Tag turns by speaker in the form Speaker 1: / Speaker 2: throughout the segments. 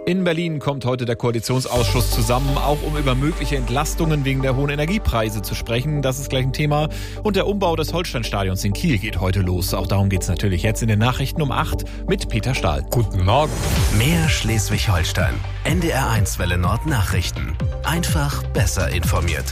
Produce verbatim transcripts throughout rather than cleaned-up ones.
Speaker 1: In Berlin kommt heute der Koalitionsausschuss zusammen, auch um über mögliche Entlastungen wegen der hohen Energiepreise zu sprechen. Das ist gleich ein Thema. Und der Umbau des Holsteinstadions in Kiel geht heute los. Auch darum geht es natürlich jetzt in den Nachrichten um acht mit Peter Stahl.
Speaker 2: Guten Morgen.
Speaker 3: Mehr Schleswig-Holstein. N D R eins Welle Nord Nachrichten. Einfach besser informiert.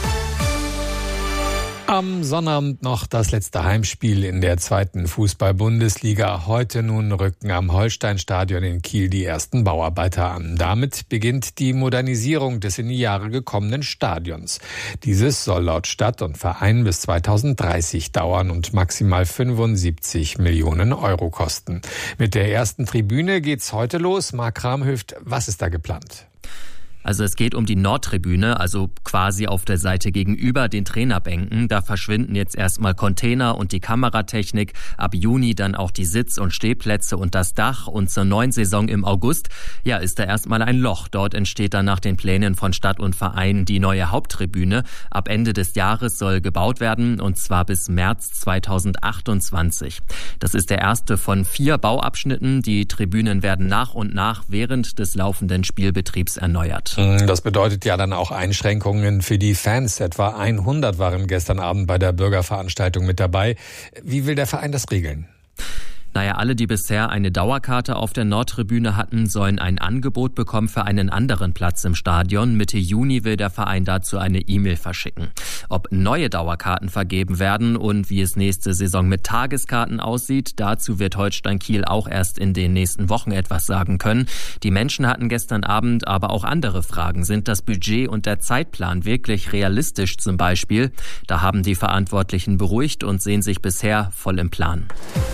Speaker 2: Am Sonnabend noch das letzte Heimspiel in der zweiten Fußball-Bundesliga. Heute nun rücken am Holsteinstadion in Kiel die ersten Bauarbeiter an. Damit beginnt die Modernisierung des in die Jahre gekommenen Stadions. Dieses soll laut Stadt und Verein bis zweitausenddreißig dauern und maximal fünfundsiebzig Millionen Euro kosten. Mit der ersten Tribüne geht's heute los. Marc Kramhöft, was ist da geplant?
Speaker 4: Also es geht um die Nordtribüne, also quasi auf der Seite gegenüber den Trainerbänken. Da verschwinden jetzt erstmal Container und die Kameratechnik. Ab Juni dann auch die Sitz- und Stehplätze und das Dach. Und zur neuen Saison im August, ja, ist da erstmal ein Loch. Dort entsteht dann nach den Plänen von Stadt und Verein die neue Haupttribüne. Ab Ende des Jahres soll gebaut werden, und zwar bis März zweitausendachtundzwanzig. Das ist der erste von vier Bauabschnitten. Die Tribünen werden nach und nach während des laufenden Spielbetriebs erneuert.
Speaker 2: Das bedeutet ja dann auch Einschränkungen für die Fans. Etwa hundert waren gestern Abend bei der Bürgerveranstaltung mit dabei. Wie will der Verein das regeln?
Speaker 4: Naja, alle, die bisher eine Dauerkarte auf der Nordtribüne hatten, sollen ein Angebot bekommen für einen anderen Platz im Stadion. Mitte Juni will der Verein dazu eine E-Mail verschicken. Ob neue Dauerkarten vergeben werden und wie es nächste Saison mit Tageskarten aussieht, dazu wird Holstein Kiel auch erst in den nächsten Wochen etwas sagen können. Die Menschen hatten gestern Abend aber auch andere Fragen. Sind das Budget und der Zeitplan wirklich realistisch zum Beispiel? Da haben die Verantwortlichen beruhigt und sehen sich bisher voll im Plan.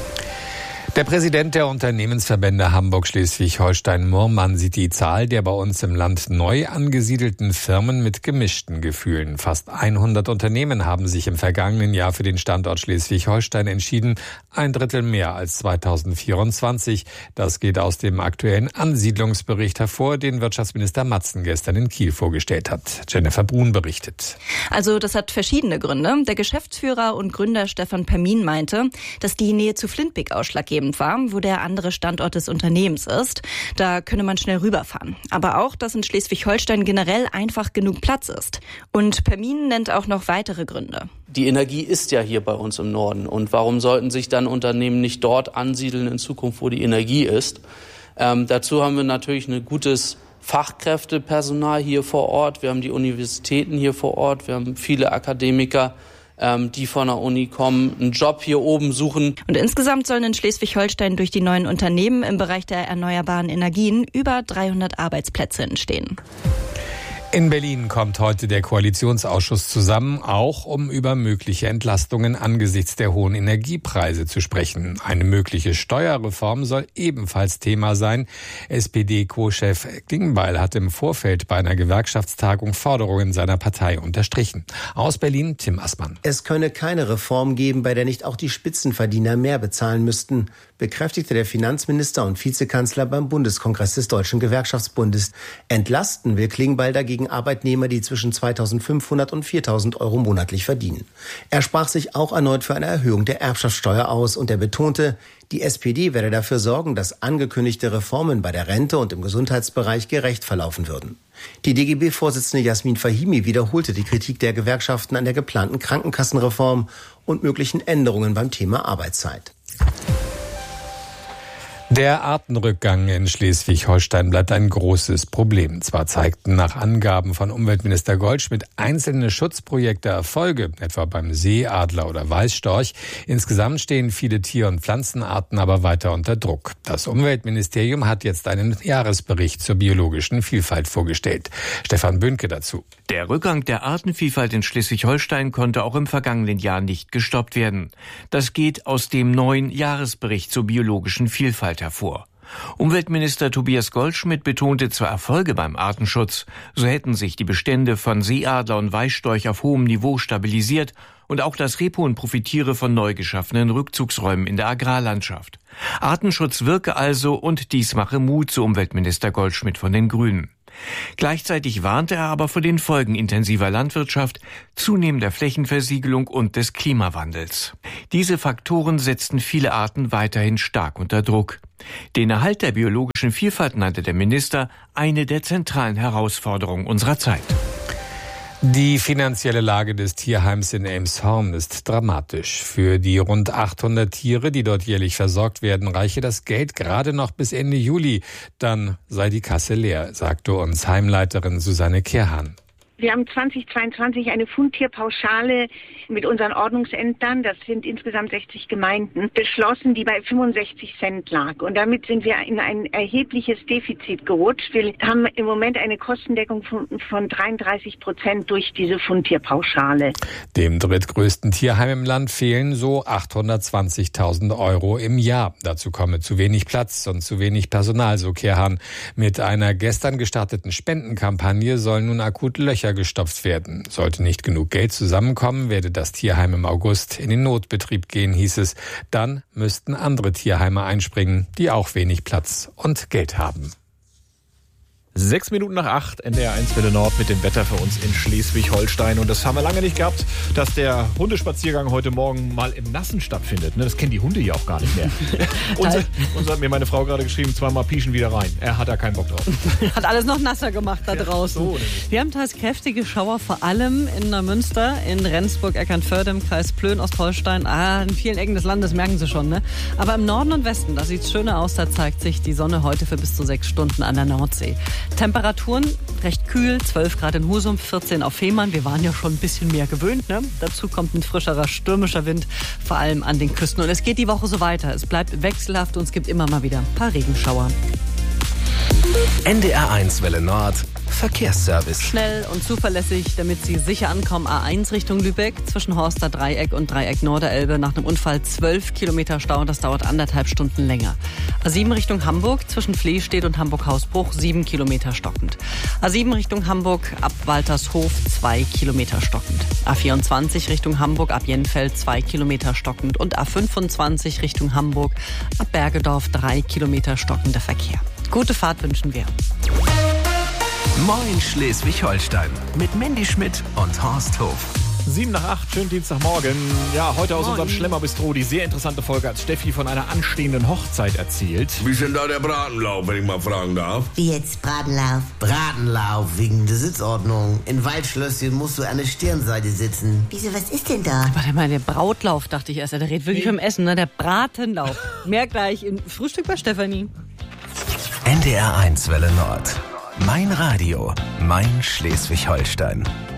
Speaker 2: Der Präsident der Unternehmensverbände Hamburg-Schleswig-Holstein-Murmann sieht die Zahl der bei uns im Land neu angesiedelten Firmen mit gemischten Gefühlen. Fast hundert Unternehmen haben sich im vergangenen Jahr für den Standort Schleswig-Holstein entschieden. Ein Drittel mehr als zweitausendvierundzwanzig. Das geht aus dem aktuellen Ansiedlungsbericht hervor, den Wirtschaftsminister Matzen gestern in Kiel vorgestellt hat. Jennifer Brun berichtet.
Speaker 5: Also das hat verschiedene Gründe. Der Geschäftsführer und Gründer Stefan Permin meinte, dass die Nähe zu Flintbeek ausschlaggebend war, wo der andere Standort des Unternehmens ist. Da könne man schnell rüberfahren. Aber auch, dass in Schleswig-Holstein generell einfach genug Platz ist. Und Permin nennt auch noch weitere Gründe.
Speaker 6: Die Energie ist ja hier bei uns im Norden. Und warum sollten sich dann Unternehmen nicht dort ansiedeln in Zukunft, wo die Energie ist? Ähm, dazu haben wir natürlich ein gutes Fachkräftepersonal hier vor Ort. Wir haben die Universitäten hier vor Ort. Wir haben viele Akademiker, die von der Uni kommen, einen Job hier oben suchen.
Speaker 5: Und insgesamt sollen in Schleswig-Holstein durch die neuen Unternehmen im Bereich der erneuerbaren Energien über dreihundert Arbeitsplätze entstehen.
Speaker 2: In Berlin kommt heute der Koalitionsausschuss zusammen, auch um über mögliche Entlastungen angesichts der hohen Energiepreise zu sprechen. Eine mögliche Steuerreform soll ebenfalls Thema sein. S P D-Co-Chef Klingbeil hat im Vorfeld bei einer Gewerkschaftstagung Forderungen seiner Partei unterstrichen. Aus Berlin Tim Assmann.
Speaker 7: Es könne keine Reform geben, bei der nicht auch die Spitzenverdiener mehr bezahlen müssten, bekräftigte der Finanzminister und Vizekanzler beim Bundeskongress des Deutschen Gewerkschaftsbundes. Entlasten will Klingbeil dagegen Arbeitnehmer, die zwischen zweitausendfünfhundert und viertausend Euro monatlich verdienen. Er sprach sich auch erneut für eine Erhöhung der Erbschaftssteuer aus und er betonte, die S P D werde dafür sorgen, dass angekündigte Reformen bei der Rente und im Gesundheitsbereich gerecht verlaufen würden. Die D G B-Vorsitzende Jasmin Fahimi wiederholte die Kritik der Gewerkschaften an der geplanten Krankenkassenreform und möglichen Änderungen beim Thema Arbeitszeit.
Speaker 2: Der Artenrückgang in Schleswig-Holstein bleibt ein großes Problem. Zwar zeigten nach Angaben von Umweltminister Goldschmidt einzelne Schutzprojekte Erfolge, etwa beim Seeadler oder Weißstorch. Insgesamt stehen viele Tier- und Pflanzenarten aber weiter unter Druck. Das Umweltministerium hat jetzt einen Jahresbericht zur biologischen Vielfalt vorgestellt. Stefan Böhnke dazu.
Speaker 8: Der Rückgang der Artenvielfalt in Schleswig-Holstein konnte auch im vergangenen Jahr nicht gestoppt werden. Das geht aus dem neuen Jahresbericht zur biologischen Vielfalt hervor. Umweltminister Tobias Goldschmidt betonte zwar Erfolge beim Artenschutz, so hätten sich die Bestände von Seeadler und Weißstorch auf hohem Niveau stabilisiert und auch das Rebhuhn profitiere von neu geschaffenen Rückzugsräumen in der Agrarlandschaft. Artenschutz wirke also und dies mache Mut, so Umweltminister Goldschmidt von den Grünen. Gleichzeitig warnte er aber vor den Folgen intensiver Landwirtschaft, zunehmender Flächenversiegelung und des Klimawandels. Diese Faktoren setzten viele Arten weiterhin stark unter Druck. Den Erhalt der biologischen Vielfalt nannte der Minister eine der zentralen Herausforderungen unserer Zeit.
Speaker 2: Die finanzielle Lage des Tierheims in Elmshorn ist dramatisch. Für die rund achthundert Tiere, die dort jährlich versorgt werden, reiche das Geld gerade noch bis Ende Juli. Dann sei die Kasse leer, sagte uns Heimleiterin Susanne Kehrhahn.
Speaker 9: Wir haben zweitausendzweiundzwanzig eine Fundtierpauschale mit unseren Ordnungsämtern, das sind insgesamt sechzig Gemeinden, beschlossen, die bei fünfundsechzig Cent lag. Und damit sind wir in ein erhebliches Defizit gerutscht. Wir haben im Moment eine Kostendeckung von, von dreiunddreißig Prozent durch diese Fundtierpauschale.
Speaker 2: Dem drittgrößten Tierheim im Land fehlen so achthundertzwanzigtausend Euro im Jahr. Dazu komme zu wenig Platz und zu wenig Personal, so Kehrhahn. Mit einer gestern gestarteten Spendenkampagne sollen nun akut Löcher gestopft werden. Sollte nicht genug Geld zusammenkommen, werde das Tierheim im August in den Notbetrieb gehen, hieß es. Dann müssten andere Tierheime einspringen, die auch wenig Platz und Geld haben.
Speaker 1: Sechs Minuten nach acht, N D R eins Welle Nord mit dem Wetter für uns in Schleswig-Holstein. Und das haben wir lange nicht gehabt, dass der Hundespaziergang heute Morgen mal im Nassen stattfindet. Das kennen die Hunde ja auch gar nicht mehr. und, und so hat mir meine Frau gerade geschrieben, zweimal pieschen wieder rein. Er hat da keinen Bock drauf.
Speaker 10: Hat alles noch nasser gemacht da
Speaker 1: ja,
Speaker 10: draußen.
Speaker 1: So,
Speaker 10: wir haben teils kräftige Schauer, vor allem in Neumünster, in Rendsburg, Eckernförde, im Kreis Plön, Ostholstein. Ah, in vielen Ecken des Landes, merken Sie schon, ne? Aber im Norden und Westen, da sieht es schöner aus. Da zeigt sich die Sonne heute für bis zu sechs Stunden an der Nordsee. Temperaturen recht kühl, zwölf Grad in Husum, vierzehn auf Fehmarn. Wir waren ja schon ein bisschen mehr gewöhnt. Ne? Dazu kommt ein frischerer, stürmischer Wind, vor allem an den Küsten. Und es geht die Woche so weiter. Es bleibt wechselhaft und es gibt immer mal wieder ein paar Regenschauer.
Speaker 3: N D R eins Welle Nord Verkehrsservice.
Speaker 10: Schnell und zuverlässig, damit Sie sicher ankommen. A eins Richtung Lübeck, zwischen Horster Dreieck und Dreieck Norderelbe. Nach einem Unfall zwölf Kilometer Stau und das dauert anderthalb Stunden länger. A sieben Richtung Hamburg, zwischen Flehstedt und Hamburg-Hausbruch, sieben Kilometer stockend. A sieben Richtung Hamburg, ab Waltershof, zwei Kilometer stockend. A vierundzwanzig Richtung Hamburg, ab Jenfeld, zwei Kilometer stockend. Und A fünfundzwanzig Richtung Hamburg, ab Bergedorf, drei Kilometer stockender Verkehr. Gute Fahrt wünschen wir.
Speaker 3: Moin Schleswig-Holstein mit Mandy Schmidt und Horst Hof.
Speaker 1: Sieben nach acht, schönen Dienstagmorgen. Ja, heute aus
Speaker 10: Moin.
Speaker 1: unserem Schlemmerbistro die sehr interessante Folge, als Steffi von einer anstehenden Hochzeit erzählt.
Speaker 11: Wie ist denn da der Bratenlauf, wenn ich mal fragen darf?
Speaker 12: Wie jetzt Bratenlauf? Bratenlauf wegen der Sitzordnung. In Waldschlösschen musst du an der Stirnseite sitzen. Wieso, was ist denn da?
Speaker 10: Warte mal, der Brautlauf, dachte ich erst. Der redet wirklich vom Essen, ne? Der Bratenlauf. Mehr gleich im Frühstück bei Stefanie.
Speaker 3: N D R eins Welle Nord. Mein Radio, mein Schleswig-Holstein.